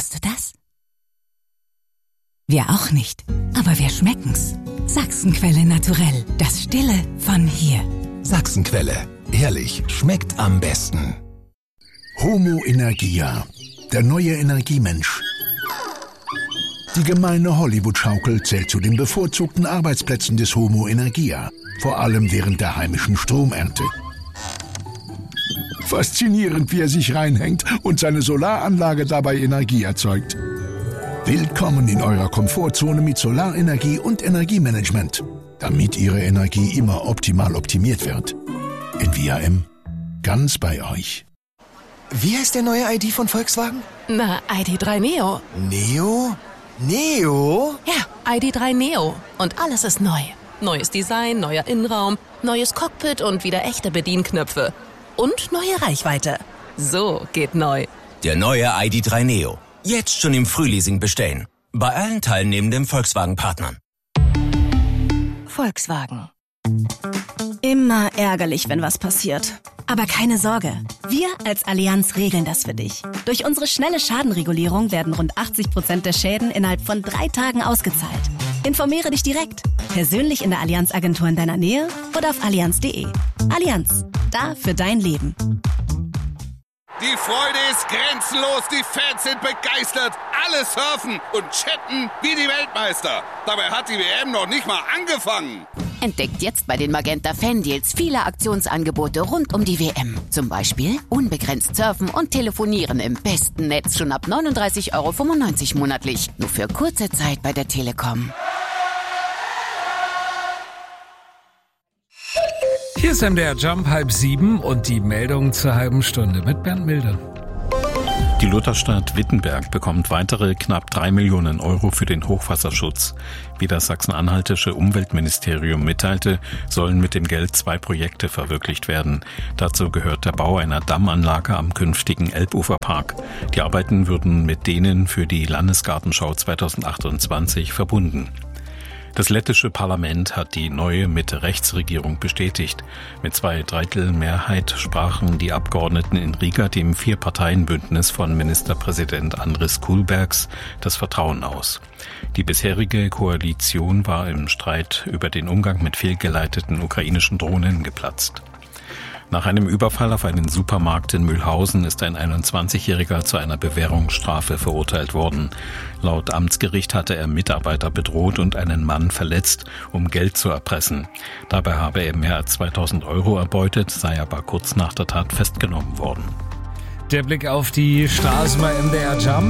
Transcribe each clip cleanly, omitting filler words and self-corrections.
Wusstest du das? Wir auch nicht, aber wir schmecken's. Sachsenquelle naturell, das Stille von hier. Sachsenquelle, ehrlich, schmeckt am besten. Homo Energia, der neue Energiemensch. Die gemeine Hollywood-Schaukel zählt zu den bevorzugten Arbeitsplätzen des Homo Energia, vor allem während der heimischen Stromernte. Faszinierend, wie er sich reinhängt und seine Solaranlage dabei Energie erzeugt. Willkommen in eurer Komfortzone mit Solarenergie und Energiemanagement, damit Ihre Energie immer optimal optimiert wird. NVIM, ganz bei euch. Wie heißt der neue ID von Volkswagen? Na, ID.3 Neo. Neo? Neo? Ja, ID.3 Neo. Und alles ist neu. Neues Design, neuer Innenraum, neues Cockpit und wieder echte Bedienknöpfe. Und neue Reichweite. So geht neu. Der neue ID.3 Neo. Jetzt schon im Frühleasing bestellen. Bei allen teilnehmenden Volkswagen-Partnern. Volkswagen. Immer ärgerlich, wenn was passiert. Aber keine Sorge, wir als Allianz regeln das für dich. Durch unsere schnelle Schadenregulierung werden rund 80% der Schäden innerhalb von 3 Tagen ausgezahlt. Informiere dich direkt, persönlich in der Allianz-Agentur in deiner Nähe oder auf allianz.de. Allianz, da für dein Leben. Die Freude ist grenzenlos, die Fans sind begeistert, alle surfen und chatten wie die Weltmeister. Dabei hat die WM noch nicht mal angefangen. Entdeckt jetzt bei den Magenta Fan-Deals viele Aktionsangebote rund um die WM. Zum Beispiel unbegrenzt surfen und telefonieren im besten Netz schon ab 39,95 € monatlich. Nur für kurze Zeit bei der Telekom. Hier ist MDR Jump 6:30 und die Meldung zur halben Stunde mit Bernd Milde. Die Lutherstadt Wittenberg bekommt weitere knapp 3 Millionen € für den Hochwasserschutz. Wie das sachsen-anhaltische Umweltministerium mitteilte, sollen mit dem Geld 2 Projekte verwirklicht werden. Dazu gehört der Bau einer Dammanlage am künftigen Elbuferpark. Die Arbeiten würden mit denen für die Landesgartenschau 2028 verbunden. Das lettische Parlament hat die neue Mitte-Rechts-Regierung bestätigt. Mit 2/3 Mehrheit sprachen die Abgeordneten in Riga dem 4-Parteien-Bündnis von Ministerpräsident Andris Kulbergs das Vertrauen aus. Die bisherige Koalition war im Streit über den Umgang mit fehlgeleiteten ukrainischen Drohnen geplatzt. Nach einem Überfall auf einen Supermarkt in Mühlhausen ist ein 21-Jähriger zu einer Bewährungsstrafe verurteilt worden. Laut Amtsgericht hatte er Mitarbeiter bedroht und einen Mann verletzt, um Geld zu erpressen. Dabei habe er mehr als 2.000 € erbeutet, sei aber kurz nach der Tat festgenommen worden. Der Blick auf die Straßen bei MDR Jump.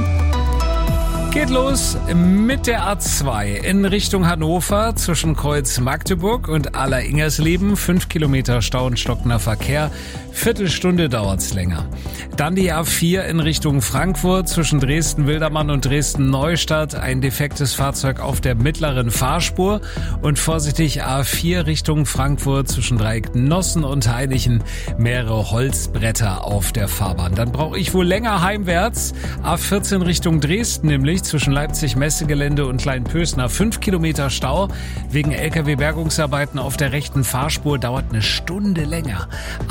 Geht los mit der A2 in Richtung Hannover zwischen Kreuz Magdeburg und Aller-Ingersleben. 5 Kilometer Stau und stockender Verkehr. Viertelstunde dauert's länger. Dann die A4 in Richtung Frankfurt zwischen Dresden-Wildermann und Dresden-Neustadt. Ein defektes Fahrzeug auf der mittleren Fahrspur. Und vorsichtig A4 Richtung Frankfurt zwischen Dreieck-Nossen und Hainichen. Mehrere Holzbretter auf der Fahrbahn. Dann brauche ich wohl länger heimwärts. A14 Richtung Dresden nämlich. Zwischen Leipzig-Messegelände und Kleinpösner 5 Kilometer Stau. Wegen LKW-Bergungsarbeiten auf der rechten Fahrspur dauert eine Stunde länger.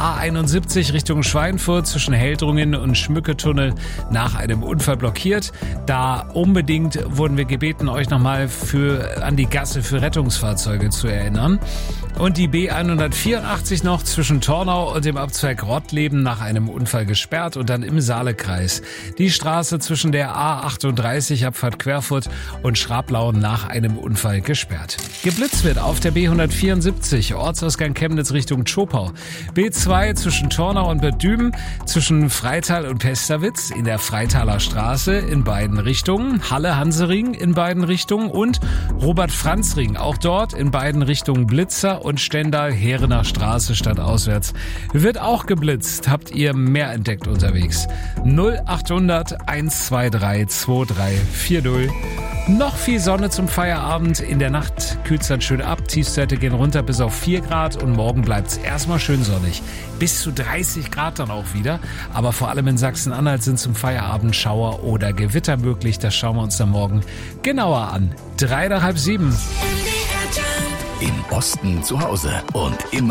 A71 Richtung Schweinfurt zwischen Heldrungen und Schmücketunnel nach einem Unfall blockiert. Da unbedingt wurden wir gebeten, euch nochmal an die Gasse für Rettungsfahrzeuge zu erinnern. Und die B184 noch zwischen Tornau und dem Abzweig Rottleben nach einem Unfall gesperrt und dann im Saalekreis. Die Straße zwischen der A38 Abfahrt Querfurt und Schrablau nach einem Unfall gesperrt. Geblitzt wird auf der B174 Ortsausgang Chemnitz Richtung Zschopau. B2 zwischen Tornau und Bad Düben, zwischen Freital und Pesterwitz in der Freitaler Straße in beiden Richtungen, Halle-Hansering in beiden Richtungen und Robert-Franz-Ring, auch dort in beiden Richtungen Blitzer und Stendal-Herener Straße stadtauswärts. Wird auch geblitzt. Habt ihr mehr entdeckt unterwegs? 0800 123 2340. Noch viel Sonne zum Feierabend. In der Nacht kühlt's dann schön ab. Tiefstwerte gehen runter bis auf 4 Grad und morgen bleibt's erstmal schön sonnig. Bis zu 30 Grad dann auch wieder. Aber vor allem in Sachsen-Anhalt sind zum Feierabend Schauer oder Gewitter möglich. Das schauen wir uns dann morgen genauer an. 6:53. Im Osten zu Hause und immer